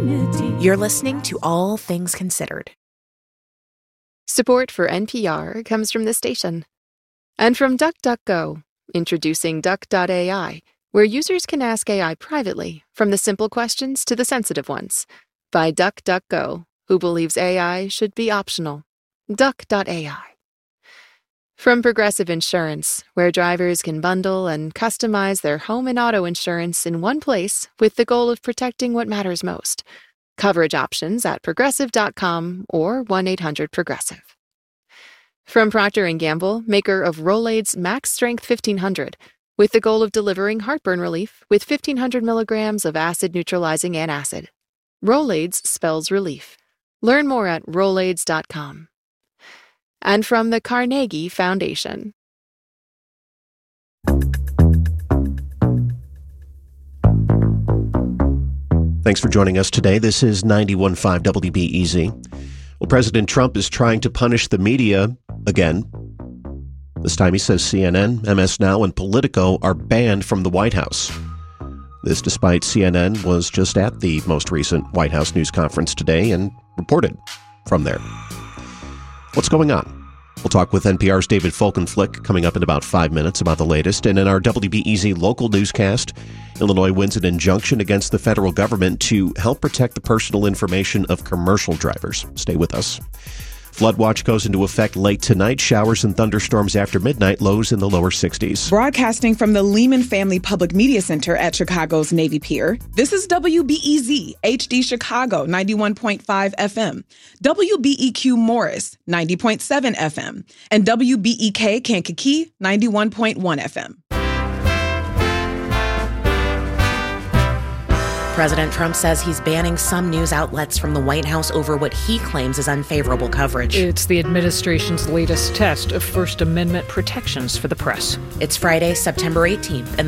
You're listening to All Things Considered. Support for NPR comes from this station. And from DuckDuckGo, introducing Duck.ai, where users can ask AI privately, from the simple questions to the sensitive ones. By DuckDuckGo, who believes AI should be optional. Duck.ai. From Progressive Insurance, where drivers can bundle and customize their home and auto insurance in one place with the goal of protecting what matters most. Coverage options at progressive.com or 1-800-PROGRESSIVE. From Procter & Gamble, maker of Rolaids Max Strength 1500, with the goal of delivering heartburn relief with 1,500 milligrams of acid-neutralizing antacid. Rolaids spells relief. Learn more at rolaids.com. And from the Carnegie Foundation. Thanks for joining us today. This is 91.5 WBEZ. Well, President Trump is trying to punish the media again. This time he says CNN, MS Now, and Politico are banned from the White House. This despite CNN was just at the most recent White House news conference today and reported from there. What's going on? We'll talk with NPR's David Folkenflik coming up in about 5 minutes about the latest. And in our WBEZ local newscast, Illinois wins an injunction against the federal government to help protect the personal information of commercial drivers. Stay with us. Flood watch goes into effect late tonight. Showers and thunderstorms after midnight, lows in the lower 60s. Broadcasting from the Lehman Family Public Media Center at Chicago's Navy Pier, this is WBEZ HD Chicago 91.5 FM, WBEQ Morris 90.7 FM, and WBEK Kankakee 91.1 FM. President Trump says he's banning some news outlets from the White House over what he claims is unfavorable coverage. It's the administration's latest test of First Amendment protections for the press. It's Friday, September 18th, and